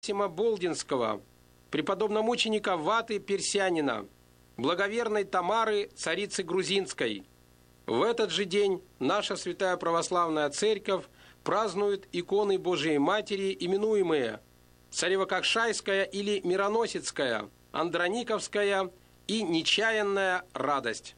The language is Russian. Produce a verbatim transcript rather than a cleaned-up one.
Максима Болдинского, преподобномученика Ваты Персянина, благоверной Тамары, царицы грузинской. В этот же день наша Святая Православная Церковь празднует иконы Божией Матери, именуемые Царево-Кокшайская или Мироносецкая, Андрониковская и Нечаянная радость.